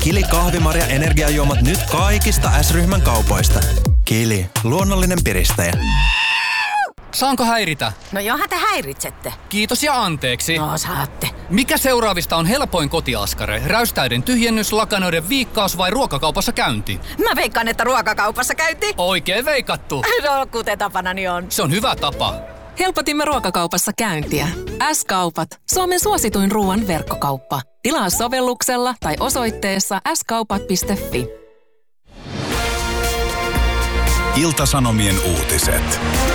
Kili kahvimarja energiajuomat nyt kaikista S-ryhmän kaupoista. Kili, luonnollinen piristäjä. Saanko häiritä? No johan te häiritsette. Kiitos ja anteeksi. No saatte. Mikä seuraavista on helpoin kotiaskare? Räystäiden tyhjennys, lakanoiden viikkaus vai ruokakaupassa käynti? Mä veikkaan, että ruokakaupassa käynti. Oikein veikattu. No kuten tapanani on. Se on hyvä tapa. Helpotimme ruokakaupassa käyntiä. S-kaupat. Suomen suosituin ruoan verkkokauppa. Tilaa sovelluksella tai osoitteessa skaupat.fi. Ilta-Sanomien uutiset.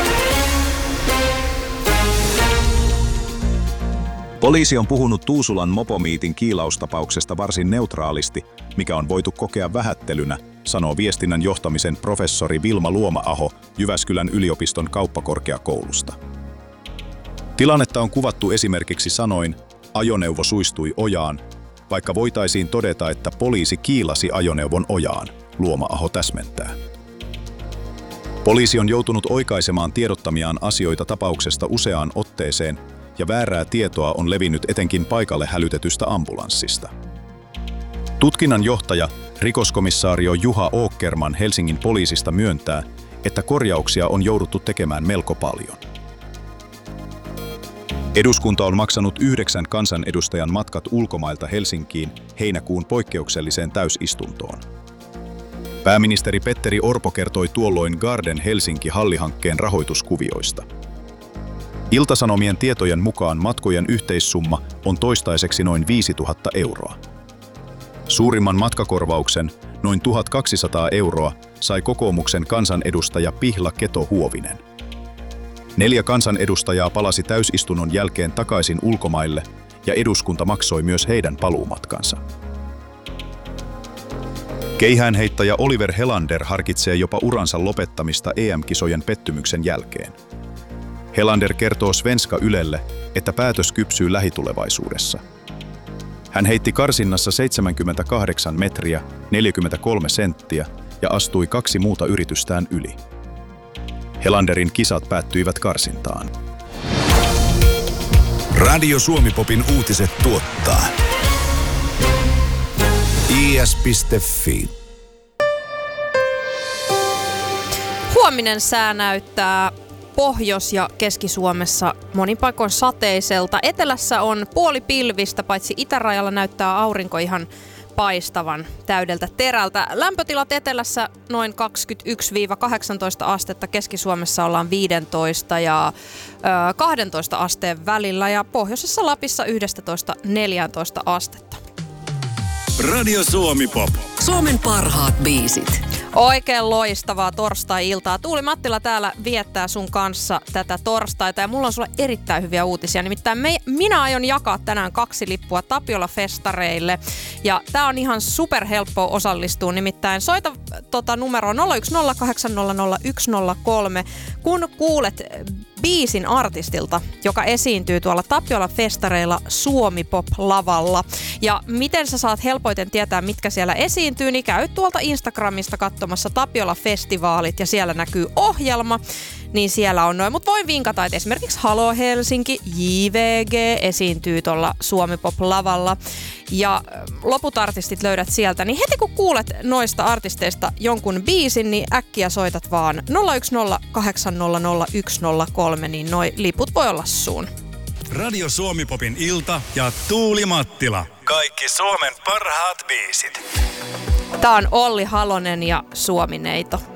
Poliisi on puhunut Tuusulan mopomiitin kiilaustapauksesta varsin neutraalisti, mikä on voitu kokea vähättelynä, sanoo viestinnän johtamisen professori Vilma Luoma-aho Jyväskylän yliopiston kauppakorkeakoulusta. Tilannetta on kuvattu esimerkiksi sanoin, ajoneuvo suistui ojaan, vaikka voitaisiin todeta, että poliisi kiilasi ajoneuvon ojaan, Luoma-aho täsmentää. Poliisi on joutunut oikaisemaan tiedottamiaan asioita tapauksesta useaan otteeseen, ja väärää tietoa on levinnyt etenkin paikalle hälytetystä ambulanssista. Tutkinnan johtaja, rikoskomissaario Juha Åkerman Helsingin poliisista myöntää, että korjauksia on jouduttu tekemään melko paljon. Eduskunta on maksanut 9 kansanedustajan matkat ulkomailta Helsinkiin heinäkuun poikkeukselliseen täysistuntoon. Pääministeri Petteri Orpo kertoi tuolloin Garden Helsinki-hallihankkeen rahoituskuvioista. Ilta-Sanomien tietojen mukaan matkojen yhteissumma on toistaiseksi noin 5 000 euroa. Suurimman matkakorvauksen, noin 1 200 euroa, sai kokoomuksen kansanedustaja Pihla Keto-Huovinen. 4 kansanedustajaa palasi täysistunnon jälkeen takaisin ulkomaille ja eduskunta maksoi myös heidän paluumatkansa. Keihäänheittäjä Oliver Helander harkitsee jopa uransa lopettamista EM-kisojen pettymyksen jälkeen. Helander kertoo Svenska Ylelle, että päätös kypsyy lähitulevaisuudessa. Hän heitti karsinnassa 78 metriä, 43 senttiä ja astui 2 muuta yritystään yli. Helanderin kisat päättyivät karsintaan. Radio Suomi-popin uutiset tuottaa is.fi. Huominen sää näyttää Pohjois- ja Keski-Suomessa monin paikoin sateiselta. Etelässä on puolipilvistä, paitsi itärajalla näyttää aurinko ihan paistavan täydeltä terältä. Lämpötilat etelässä noin 21-18 astetta, Keski-Suomessa ollaan 15 ja 12 asteen välillä ja pohjoisessa Lapissa 11-14 astetta. Radio Suomi-pop. Suomen parhaat biisit. Oikein loistavaa torstai-iltaa. Tuuli Mattila täällä viettää sun kanssa tätä torstaita ja mulla on sulle erittäin hyviä uutisia. Nimittäin minä aion jakaa tänään 2 lippua Tapiola-festareille ja tää on ihan superhelppoa osallistua. Nimittäin soita numeroon 0108000103, kun kuulet biisin artistilta, joka esiintyy tuolla Tapiola-festareilla Suomi-pop-lavalla. Ja miten sä saat helpoiten tietää, mitkä siellä esiintyy, niin käy tuolta Instagramista katsomassa Tapiola-festivaalit ja siellä näkyy ohjelma, niin siellä on noin. Mutta voin vinkata, että esimerkiksi Halo Helsinki, JVG esiintyy tuolla Suomi-pop-lavalla ja loput artistit löydät sieltä. Niin heti kun kuulet noista artisteista jonkun biisin, niin äkkiä soitat vaan 0108000103, niin noi liput voi olla sun. Radio Suomi-popin ilta ja Tuuli Mattila. Kaikki Suomen parhaat biisit. Tää on Olli Halonen ja Suomi-neito.